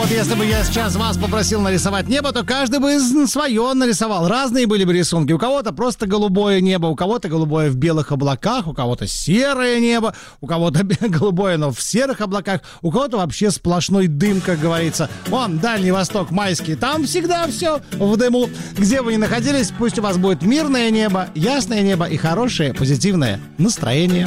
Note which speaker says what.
Speaker 1: вот если бы я сейчас вас попросил нарисовать небо, то каждый бы свое нарисовал. Разные были бы рисунки. У кого-то просто голубое небо, у кого-то голубое в белых облаках, у кого-то серое небо, у кого-то голубое, но в серых облаках, у кого-то вообще сплошной дым, как говорится. Вон, Дальний Восток, майский, там всегда все в дыму. Где вы ни находились, пусть у вас будет мирное небо, ясное небо и хорошее позитивное настроение.